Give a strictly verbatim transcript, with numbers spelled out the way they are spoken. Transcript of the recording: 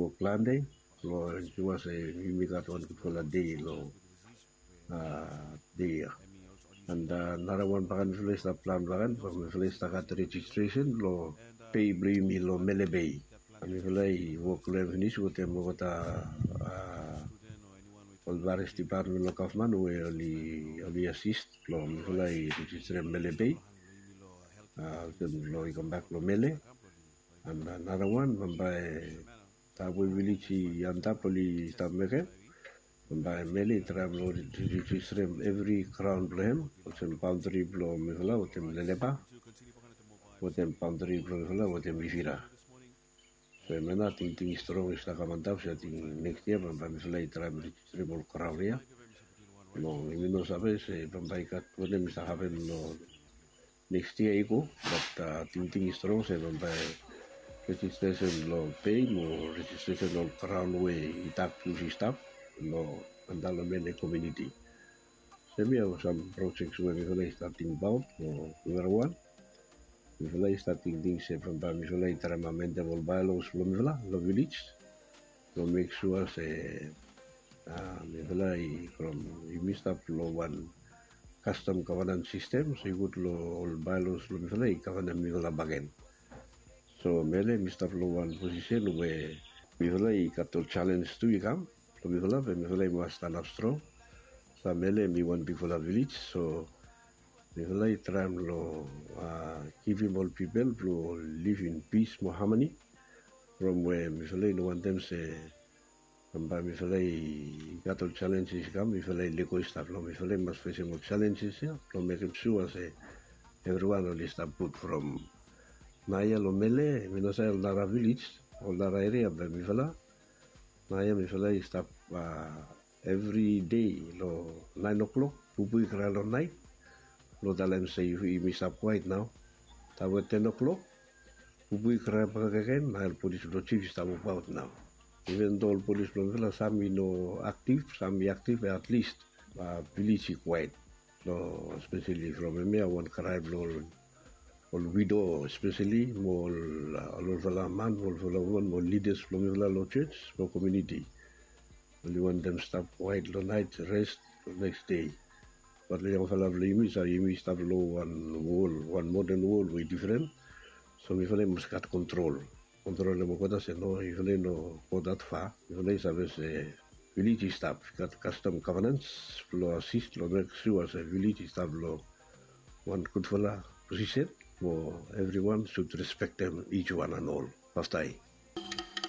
mo klande lo cuma se imigat one kutola day lo uh, day and uh, another one bagan feliz na plan bagan pag feliz na kat registration lo pay brimi lo melebay kami falay work lo finish ko temo kota uh, Olvares Department lo Kaufman we oli oli assist lo mi falay register melebay uh, lo come back lo mele and another one mambai tabu village yanta poli tameke mambai mele tram lo register every crown blem otem boundary blo mihla otem lelepa otem boundary blo mihla otem vivira so mena ting ting strong is takamantap sa ting next year mambai mihla tram register bol crown ya no imino sabes mambai kat otem sa happen no next year iko but uh, ting ting strong sa mambai registration lo pay mo registration lo crown way itap usi staff lo andalo mele community semi have some projects where we will starting about mo number one we will starting things from by we will tramamente vol bylaws lo mila lo village to make sure say uh we will from we missed up lo one custom governance system so good lo all bylaws lo mila governance mi la bagen. So mele Mister Lowan position where we will got to challenge to come. So we will have we will must stand up strong. So mele me one people a village. So we will try to uh, give him all people to live in peace, more harmony. From where we will no one them say, from by we will got to challenges come. We will legal stuff. We will must face more challenges here. To make sure say everyone will start put from. Naya lo mele, mi no sa el nara village, o nara area ba mi fala. Naya mi fala stop uh, every day lo nine o'clock, pupu ikra lo night. Lo dalam say i mi stop quite now. Tawa ten o'clock, pupu ikra pa kakain, na el police lo chief stop about now. Even though police lo fala some no active, some active at least uh, village quiet. No, especially from me, one crime lo all widow especially more all for man all for woman more leaders from the church for community only want them stop quiet the night rest the next day but the young fellow limits are you stop low one wall one modern wall way different so we feel must got control control the mokota say no you feel no go that far you feel service village staff got custom governance flow assist lo make sure as a village staff lo one good for position. Well, everyone should respect them, each one and all. Pastai.